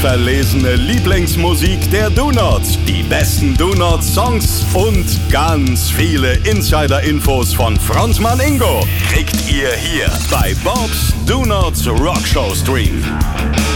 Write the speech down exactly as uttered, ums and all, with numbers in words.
verlesene Lieblingsmusik der Donuts, die besten Donut-Songs und ganz viele Insider-Infos von Frontmann Ingo kriegt ihr hier bei Bob's Donuts Rockshow Stream.